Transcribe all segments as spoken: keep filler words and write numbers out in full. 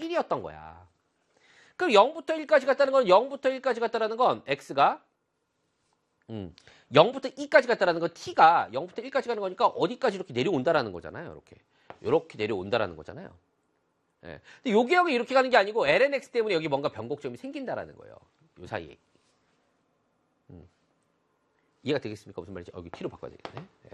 일이었던 거야. 그럼 영부터 일까지 갔다는 건 영부터 일까지 갔다는 건 x가 음, 영부터 이까지 갔다는 건 t가 영부터 일까지 가는 거니까 어디까지 이렇게 내려온다라는 거잖아요. 이렇게 이렇게 내려온다라는 거잖아요. 예. 근데 요 기억이 이렇게 가는 게 아니고 엘엔엑스 때문에 여기 뭔가 변곡점이 생긴다라는 거예요. 요 사이에. 음. 이해가 되겠습니까? 무슨 말인지 여기 t로 바꿔야 되겠네. 예.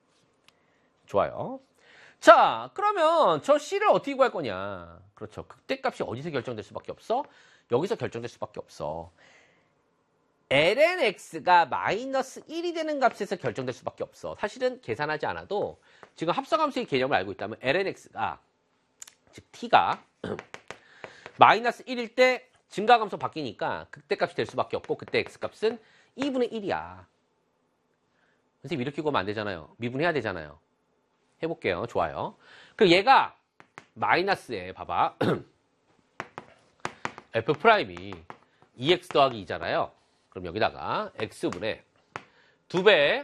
좋아요. 자, 그러면 저 C를 어떻게 구할 거냐? 그렇죠. 극대값이 어디서 결정될 수밖에 없어? 여기서 결정될 수밖에 없어. 엘엔엑스가 마이너스 일이 되는 값에서 결정될 수밖에 없어. 사실은 계산하지 않아도 지금 합성함수의 개념을 알고 있다면 엘엔엑스가 즉 T가 마이너스 일일 때 증가함수 바뀌니까 극대값이 될 수밖에 없고 그때 X값은 이분의 일이야. 선생님 이렇게 구하면 안 되잖아요. 미분해야 되잖아요. 해볼게요. 좋아요. 그럼 얘가 마이너스에 봐봐. F'이 이 엑스 더하기 이잖아요. 그럼 여기다가 X분의 두 배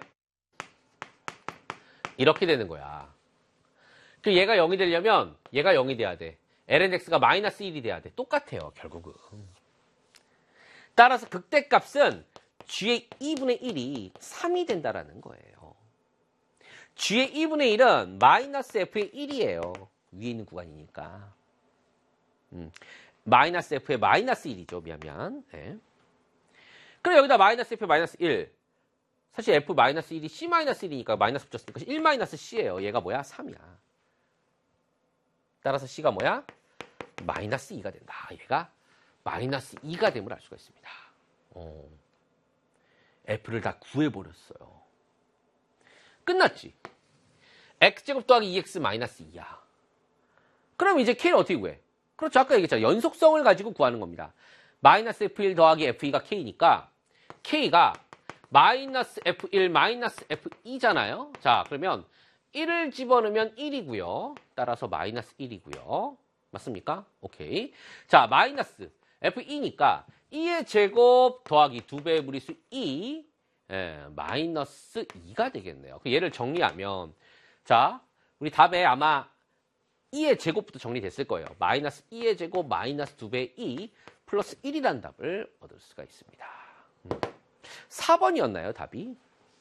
이렇게 되는 거야. 그럼 얘가 영이 되려면 얘가 영이 돼야 돼. 엘엔엑스가 마이너스 일이 돼야 돼. 똑같아요. 결국은. 따라서 극대값은 G의 이분의 일이 삼이 된다라는 거예요. G의 이분의 일은 마이너스 F의 일이에요. 위에 있는 구간이니까. 음, 마이너스 F의 마이너스 일이죠. 미안, 미안. 네. 그럼 여기다 마이너스 F의 마이너스 일. 사실 F 마이너스 일이 C 마이너스 일이니까 마이너스 붙였으니까 일 마이너스 C예요. 얘가 뭐야? 삼이야. 따라서 C가 뭐야? 마이너스 이가 된다. 얘가 마이너스 이가 됨을 알 수가 있습니다. 어. F를 다 구해버렸어요. 끝났지? X제곱 더하기 이 엑스 마이너스 이야. 그럼 이제 K를 어떻게 구해? 그렇죠. 아까 얘기했잖아. 연속성을 가지고 구하는 겁니다. 마이너스 에프 일 더하기 에프 이가 K니까 K가 마이너스 에프 일 마이너스 에프 이잖아요. 자, 그러면 일을 집어넣으면 일이고요. 따라서 마이너스 일이고요. 맞습니까? 오케이. 자, 마이너스 에프 이니까 이의 제곱 더하기 두 배의 무리수 이, 예, 마이너스 이가 되겠네요. 얘를 정리하면, 자, 우리 답에 아마 이의 제곱부터 정리됐을 거예요. 마이너스 이의 제곱 마이너스 두 배의 이 플러스 일이라는 답을 얻을 수가 있습니다. 음. 사 번이었나요, 답이?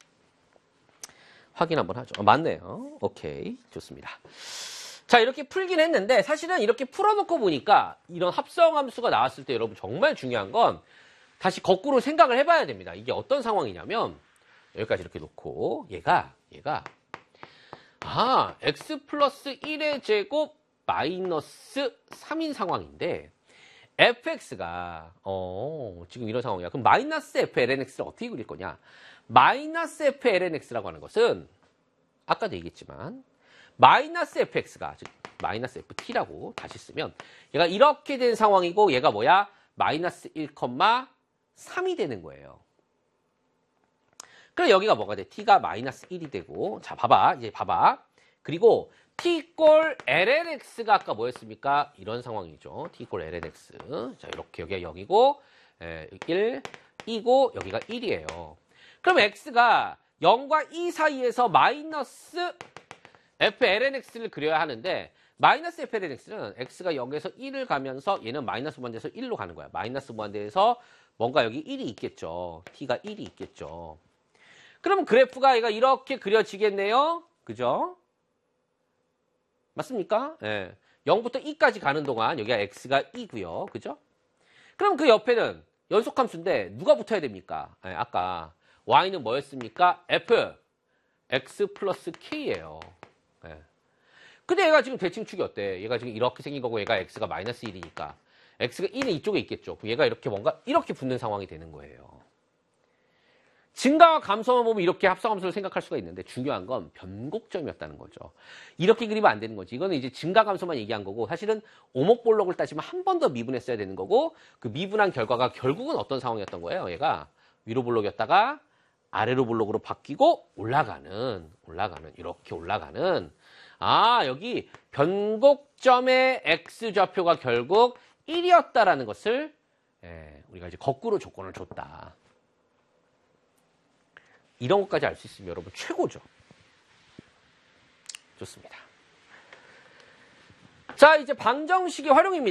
확인 한번 하죠. 어, 맞네요. 오케이. 좋습니다. 자, 이렇게 풀긴 했는데 사실은 이렇게 풀어놓고 보니까 이런 합성함수가 나왔을 때 여러분 정말 중요한 건 다시 거꾸로 생각을 해봐야 됩니다. 이게 어떤 상황이냐면 여기까지 이렇게 놓고 얘가 얘가 아, x 플러스 일의 제곱 마이너스 삼인 상황인데 fx가 어, 지금 이런 상황이야. 그럼 마이너스 f lnx를 어떻게 그릴 거냐? 마이너스 f lnx라고 하는 것은 아까도 얘기했지만 마이너스 fx가 즉 마이너스 ft라고 다시 쓰면 얘가 이렇게 된 상황이고 얘가 뭐야? 마이너스 일, 삼이 되는 거예요. 그럼 여기가 뭐가 돼? t가 마이너스 일이 되고 자 봐봐 이제 봐봐 그리고 t 이꼴 lnx가 아까 뭐였습니까? 이런 상황이죠. t 이꼴 lnx 자 이렇게 여기가 영이고 에, 일, 이고 여기가 일이에요. 그럼 x가 영과 이 사이에서 마이너스 f lnx를 그려야 하는데 마이너스 f lnx는 x가 영에서 일을 가면서 얘는 마이너스 무한대에서 일로 가는 거야. 마이너스 무한대에서 뭔가 여기 일이 있겠죠. t가 일이 있겠죠. 그럼 그래프가 얘가 이렇게 그려지겠네요. 그죠? 맞습니까? 예. 영부터 이까지 가는 동안 여기가 x가 이고요. 그죠? 그럼 그 옆에는 연속함수인데 누가 붙어야 됩니까? 예, 아까 y는 뭐였습니까? f x 플러스 k예요. 예. 근데 얘가 지금 대칭축이 어때? 얘가 지금 이렇게 생긴 거고 얘가 x가 마이너스 일이니까 x가 이는 이쪽에 있겠죠. 얘가 이렇게 뭔가 이렇게 붙는 상황이 되는 거예요. 증가와 감소만 보면 이렇게 합성함수를 생각할 수가 있는데 중요한 건 변곡점이었다는 거죠. 이렇게 그리면 안 되는 거지. 이거는 이제 증가 감소만 얘기한 거고 사실은 오목볼록을 따지면 한 번 더 미분했어야 되는 거고 그 미분한 결과가 결국은 어떤 상황이었던 거예요. 얘가 위로 볼록이었다가 아래로 볼록으로 바뀌고 올라가는 올라가는 이렇게 올라가는 아 여기 변곡점의 x좌표가 결국 일이었다라는 것을 예, 우리가 이제 거꾸로 조건을 줬다. 이런 것까지 알 수 있으면 여러분 최고죠. 좋습니다. 자, 이제 방정식의 활용입니다.